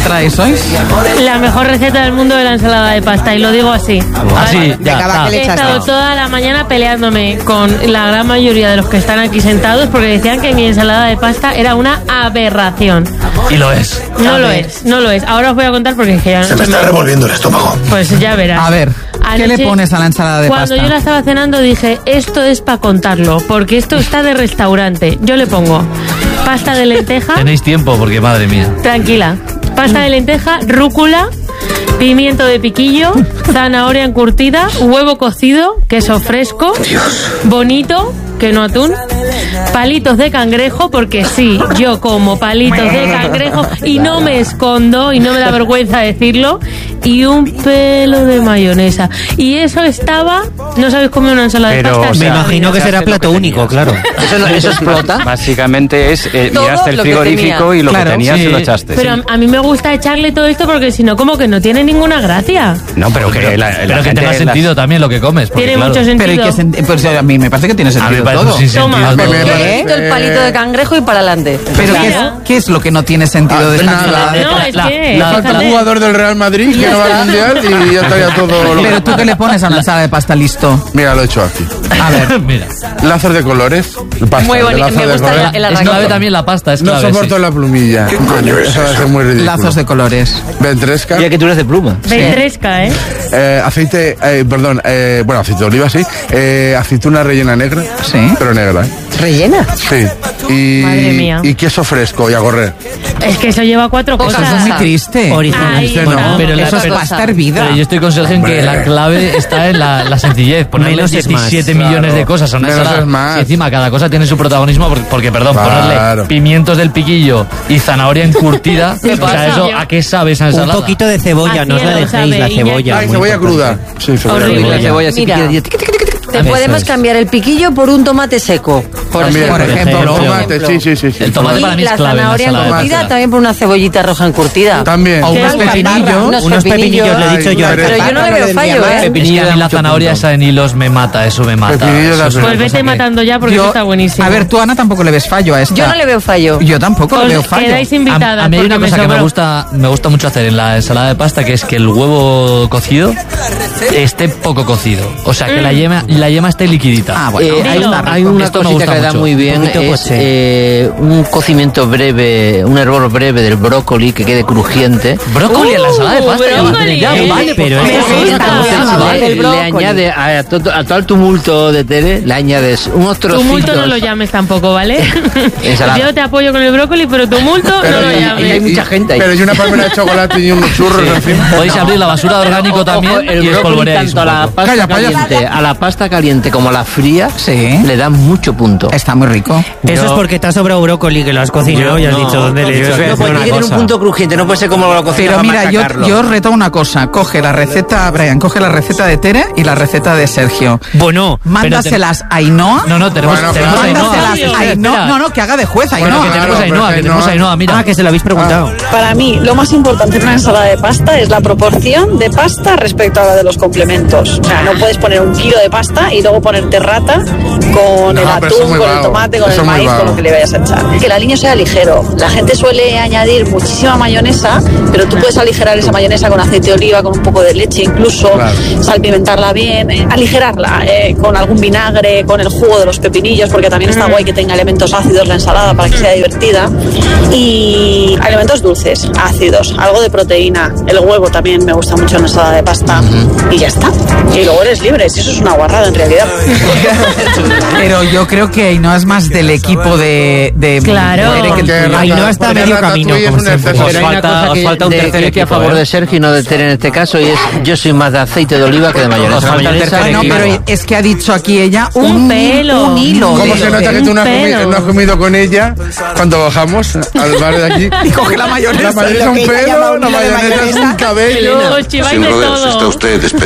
traes hoy? La mejor receta del mundo de la ensalada de pasta, y lo digo así. Así, ya está. He estado toda la mañana peleándome con la gran mayoría de los que están aquí sentados porque decían que mi ensalada de pasta era una aberración. Y lo es. No lo es. Ahora os voy a contar porque es que ya Se me está revolviendo el estómago. Pues ya verás. A ver, ¿qué le pones a la ensalada de pasta? Cuando yo la estaba cenando dije, esto es para contarlo, porque esto está de restaurante. Yo le pongo pasta de lenteja. Tenéis tiempo porque, madre mía. Tranquila. Pasta de lenteja, rúcula, pimiento de piquillo, zanahoria encurtida, huevo cocido, queso fresco, bonito, que no atún, palitos de cangrejo, porque sí, yo como palitos de cangrejo y no me escondo y no me da vergüenza decirlo, y un pelo de mayonesa. Y eso estaba... ¿No sabéis comer una ensalada de pasta? Me imagino que será plato único, claro. ¿Eso explota? Básicamente es miraste el frigorífico y lo que tenías se lo echaste. Pero a mí me gusta echarle todo esto porque si no, como que no tiene ninguna gracia. No, pero que que tenga sentido también lo que comes. Tiene mucho sentido. Pero pues a mí me parece que tiene sentido todo. Toma. El palito de cangrejo y para adelante. Pero ¿qué es lo que no tiene sentido de esta ensalada? No, es que... Falta un jugador del Real Madrid que no va al Mundial y ya estaría todo... Pero tú, ¿qué le pones a una ensalada de pasta? Listo. Mira, lo he hecho aquí. A ver. Mira. Lazos de colores. Pasta, Muy bonito, me gusta el Es arranque. clave también la pasta, es No clave. soporto la plumilla. Eso va a ser muy ridículo. Lazos de colores. Ventresca. Ya que tú eres de pluma. Ventresca, Aceite, bueno, aceite de oliva, sí. Aceituna rellena negra. Sí. Pero negra, ¿Rellena? Sí. Madre mía. Y queso fresco y a correr. Es que eso lleva 4 cosas. Eso es muy triste. Ay, Este no. no. Pero Eso es pasta hervida. Pero yo estoy con Sergio en que la clave está en la sencillez. Ponerle Menos es más. 17 millones de cosas a una Menos ensalada. es más. Y encima cada cosa tiene su protagonismo porque Claro. ponerle pimientos del piquillo y zanahoria encurtida. ¿Qué O sea, pasa? eso, ¿a qué sabe esa Un ensalada? poquito de cebolla, no os la Así dejéis, lo la sabe cebolla. Ay, muy cebolla importante. cruda. Sí, cebolla Horrible. cruda. La cebolla así Mira. piquilla. Te Eso podemos es. cambiar el piquillo por un tomate seco, por También, ejemplo. tomate, sí. El tomate Y para mí es la clave en la zanahoria ensalada de encurtida pasta. también por una cebollita roja encurtida. También. O unos pepinillos. Unos pepinillos, lo he dicho yo. Pero yo no le veo fallo, ¿eh? Es que a mí la zanahoria esa en hilos me mata, eso me mata. Pepinillo Eso es de una Pues cosa vete que- matando ya porque eso está buenísimo. A ver, tú, Ana, tampoco le ves fallo a esta. Yo no le veo fallo. Yo tampoco le veo Os fallo. quedáis invitadas. A mí hay una porque cosa que me sobró. gusta mucho hacer en la ensalada de pasta, que es que el huevo cocido esté poco cocido. O sea, que la yema esté liquidita. Ah, bueno. Hay una Esto me cosita gusta que le da mucho. muy bien, Poquito es poché. un cocimiento breve, un hervor breve del brócoli que quede crujiente. Brócoli en la ensalada de pasta. brócoli. Ya, vale, Pero por eso favor. es gusta. Entonces, vale, el le brócoli. añade a todo el tumulto de Tere, le añades unos trocitos. Tumulto no lo llames tampoco, ¿vale? Ensalada. Yo te apoyo con el brócoli, pero tumulto no lo y hay llames. mucha gente ahí. Pero y una palmera de chocolate y unos churros encima. Podéis abrir la basura de orgánico Ojo, también el y brócoli espolvoreáis tanto a un la poco. pasta Calla, caliente, a la pasta caliente como a la fría, Sí. le dan mucho punto. Está muy rico. Eso es porque te ha sobrado brócoli, que lo has cocinado y has dicho dónde le echas. No, pues tiene que tener un punto crujiente, no puede ser como lo cocinas Pero para mira, machacarlo. yo reto una cosa. Coge la receta, Brian, coge la receta de Tere y la receta de Sergio. Bueno, Mándaselas a Ainhoa. No, tenemos Bueno, tenemos a Ainhoa. Mándaselas a Ainhoa. Espera. No, que haga de juez Bueno, Ainhoa. que tenemos a Claro, Ainhoa, pero que tenemos a Ainhoa, mira. que se lo habéis preguntado. Para mí, lo más importante en una ensalada de pasta es la proporción de pasta respecto a la de los complementos. O sea, no puedes poner 1 kilo de pasta y luego ponerte rata con el No, pero eso es atún, muy con el vago. tomate, con Eso el es muy maíz, con vago. lo que le vayas a echar. Que el aliño sea ligero. La gente suele añadir muchísima mayonesa, pero tú puedes aligerar esa mayonesa con aceite de oliva, con un poco de leche incluso, Claro. salpimentarla bien, aligerarla con algún vinagre, con el jugo de los pepinillos, porque también está guay que tenga elementos ácidos la ensalada para que sea divertida. Y elementos dulces, ácidos, algo de proteína. El huevo también me gusta mucho en la ensalada de pasta. Y ya está. Y luego eres libre, si eso es una guarrada en realidad. Pero yo creo que Ainhoa es más del equipo de Claro. Tere que el tuyo. Ainhoa está a medio camino, como siempre. Pero hay una cosa os que, falta un de- tercer que a equipo, favor ¿eh? de Sergio y no de Tere en este caso, y es yo soy más de aceite de oliva que de mayonesa. Os falta el Mayonesa, tercer No, equipo. pero es que ha dicho aquí ella Un pelo. un hilo. ¿Cómo de- se nota que tú no has, pelo. no has comido con ella cuando bajamos al bar de aquí? Y coge la mayonesa. La mayonesa lo un que ella llama pelo, un la hilo de mayonesa es un cabello. Os chiváis Sin de rodeos, todo. está usted